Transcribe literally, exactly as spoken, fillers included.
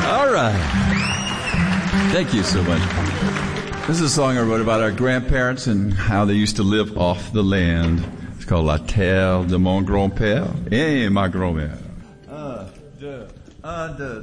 All right. Thank you so much. This is a song I wrote about our grandparents and how they used to live off the land. It's called La Terre de mon grand-père et ma grand-mère. Un, deux, un, deux.